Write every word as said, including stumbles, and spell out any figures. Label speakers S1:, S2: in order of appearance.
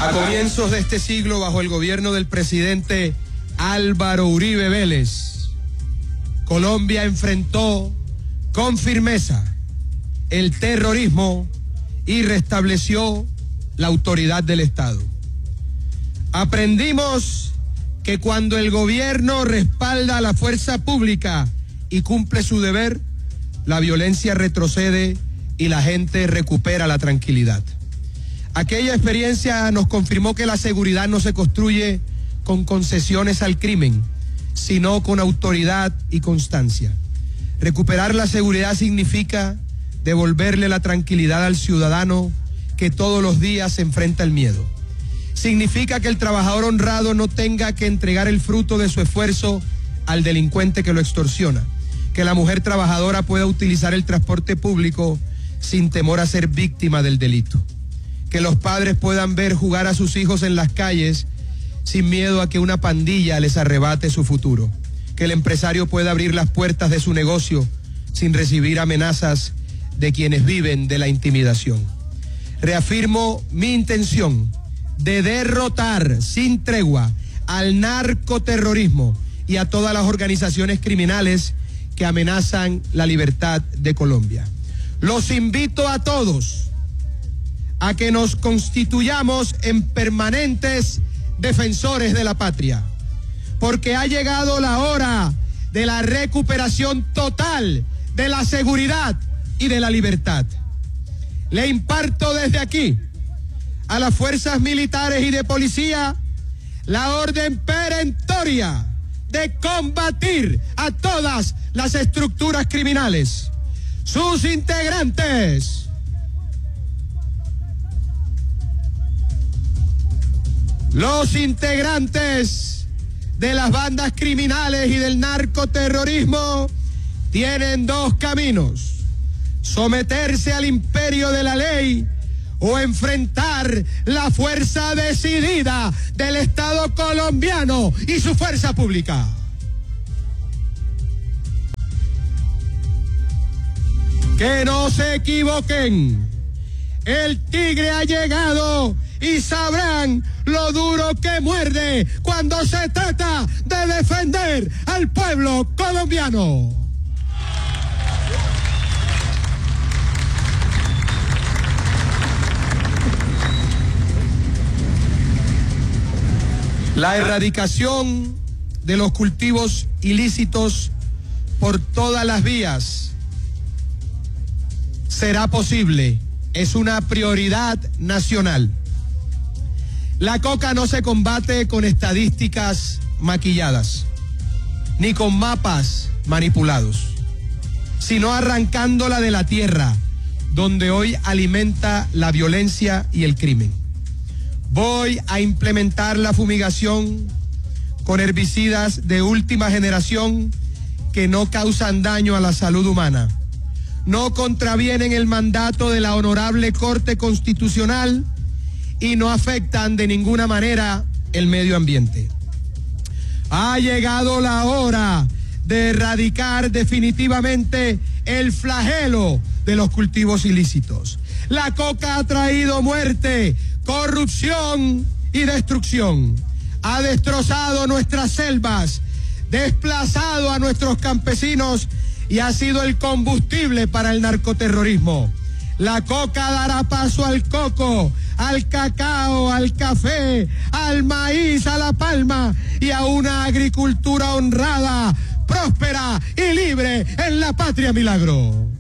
S1: A comienzos de este siglo, bajo el gobierno del presidente Álvaro Uribe Vélez, Colombia enfrentó con firmeza el terrorismo y restableció la autoridad del Estado. Aprendimos que cuando el gobierno respalda a la fuerza pública y cumple su deber, la violencia retrocede y la gente recupera la tranquilidad. Aquella experiencia nos confirmó que la seguridad no se construye con concesiones al crimen, sino con autoridad y constancia. Recuperar la seguridad significa devolverle la tranquilidad al ciudadano que todos los días enfrenta el miedo. Significa que el trabajador honrado no tenga que entregar el fruto de su esfuerzo al delincuente que lo extorsiona. Que la mujer trabajadora pueda utilizar el transporte público sin temor a ser víctima del delito. Que los padres puedan ver jugar a sus hijos en las calles sin miedo a que una pandilla les arrebate su futuro. Que el empresario pueda abrir las puertas de su negocio sin recibir amenazas de quienes viven de la intimidación. Reafirmo mi intención de derrotar sin tregua al narcoterrorismo y a todas las organizaciones criminales que amenazan la libertad de Colombia. Los invito a todos a que nos constituyamos en permanentes defensores de la patria, porque ha llegado la hora de la recuperación total de la seguridad y de la libertad. Le imparto desde aquí a las fuerzas militares y de policía la orden perentoria de combatir a todas las estructuras criminales, sus integrantes, los integrantes de las bandas criminales y del narcoterrorismo tienen dos caminos: someterse al imperio de la ley o enfrentar la fuerza decidida del Estado colombiano y su fuerza pública. Que no se equivoquen, el tigre ha llegado y sabrán lo duro que muerde cuando se trata de defender al pueblo colombiano. La erradicación de los cultivos ilícitos por todas las vías será posible. Es una prioridad nacional. La coca no se combate con estadísticas maquilladas, ni con mapas manipulados, sino arrancándola de la tierra, donde hoy alimenta la violencia y el crimen. Voy a implementar la fumigación con herbicidas de última generación que no causan daño a la salud humana, no contravienen el mandato de la Honorable Corte Constitucional y no afectan de ninguna manera el medio ambiente. Ha llegado la hora de erradicar definitivamente el flagelo de los cultivos ilícitos. La coca ha traído muerte, corrupción y destrucción. Ha destrozado nuestras selvas, desplazado a nuestros campesinos y ha sido el combustible para el narcoterrorismo. La coca dará paso al coco, al cacao, al café, al maíz, a la palma y a una agricultura honrada, próspera y libre en la patria milagro.